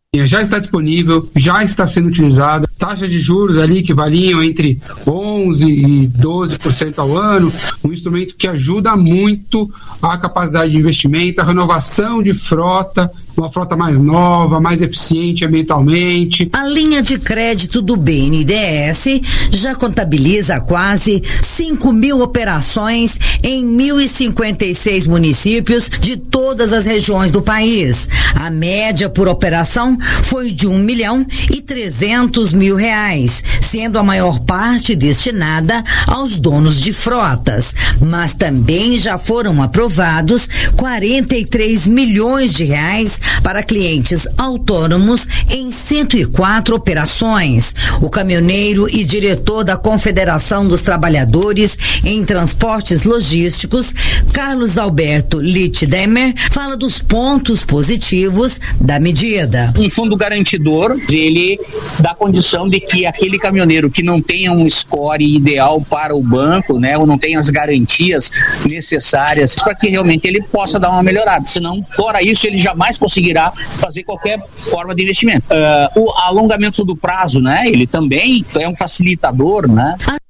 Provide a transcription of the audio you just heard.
já está disponível, já está sendo utilizada. Taxas de juros ali que variam entre 11% e 12% ao ano, um instrumento que ajuda muito a capacidade de investimento, a renovação de frota, uma frota mais nova, mais eficiente ambientalmente. A linha de crédito do BNDES já contabiliza quase 5.000 operações em 1.056 municípios de todas as regiões do país. A média por operação foi de R$1.300.000, sendo a maior parte destinada aos donos de frotas. Mas também já foram aprovados R$43 milhões para clientes autônomos em 104 operações. O caminhoneiro e diretor da Confederação dos Trabalhadores em Transportes Logísticos, Carlos Alberto Littdemer, fala dos pontos positivos da medida. Um fundo garantidor, ele dá condição de que aquele caminhoneiro que não tenha um score ideal para o banco, né, ou não tenha as garantias necessárias para que realmente ele possa dar uma melhorada. Senão, fora isso, ele jamais conseguirá fazer qualquer forma de investimento. O alongamento do prazo, né? Ele também é um facilitador, né?